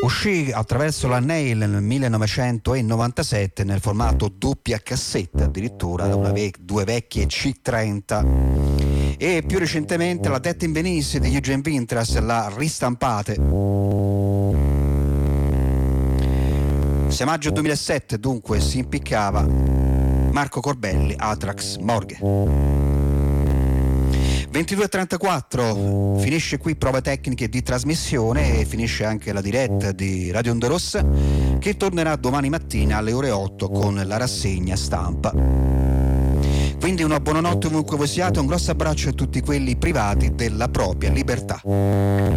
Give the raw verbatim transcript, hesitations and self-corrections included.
Uscì attraverso la Nail nel millenovecentonovantasette nel formato doppia cassetta, addirittura da una ve- due vecchie C trenta, e più recentemente la Death in Venice di Eugene Vintras la ristampate. sei maggio duemilasette dunque si impiccava Marco Corbelli, Atrax Morgue. ventidue e trentaquattro finisce qui prove tecniche di trasmissione e finisce anche la diretta di Radio Onda Rossa, che tornerà domani mattina alle ore otto con la rassegna stampa. Quindi una buonanotte ovunque voi siate, un grosso abbraccio a tutti quelli privati della propria libertà.